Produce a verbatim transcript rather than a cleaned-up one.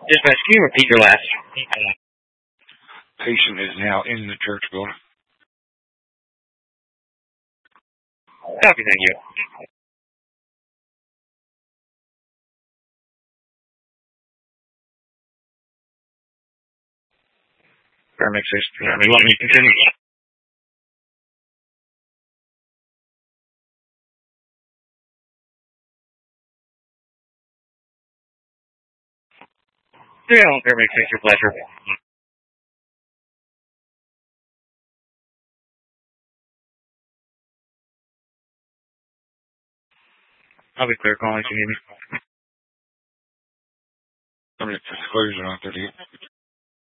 Dispatch, can you repeat your last? Patient is now in the church building. Copy, thank you. Paramedic six, you want me to continue? Yeah, paramedic six, your pleasure. I'll be clear calling if you need me. I'm at disclosure on thirty-eight.